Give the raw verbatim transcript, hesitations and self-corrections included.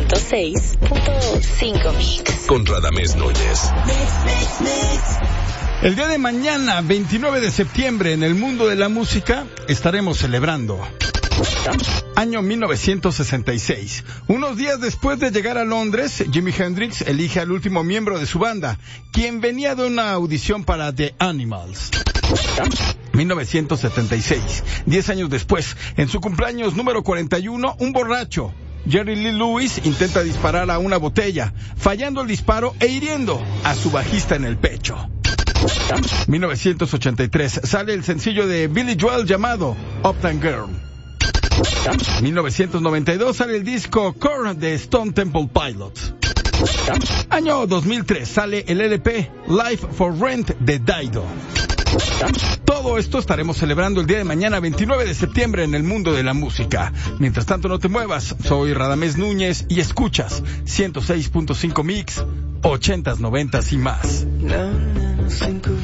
ciento seis punto cinco Mix. Con Radamés Núñez. El día de mañana, veintinueve de septiembre, en el mundo de la música, estaremos celebrando año mil novecientos sesenta y seis. Unos días después de llegar a Londres, Jimi Hendrix elige al último miembro de su banda, quien venía de una audición para The Animals. mil novecientos setenta y seis. Diez años después, en su cumpleaños número cuarenta y uno, un borracho, Jerry Lee Lewis, intenta disparar a una botella, fallando el disparo e hiriendo a su bajista en el pecho. mil novecientos ochenta y tres. Sale el sencillo de Billy Joel llamado Uptown Girl. mil novecientos noventa y dos. Sale el disco Core de Stone Temple Pilots. Año dos mil tres. Sale el L P Life for Rent de Dido. Todo esto estaremos celebrando el día de mañana, veintinueve de septiembre, en el mundo de la música. Mientras tanto, no te muevas. Soy Radamés Núñez y escuchas ciento seis punto cinco Mix, ochentas, noventas y más. No, no, no, cinco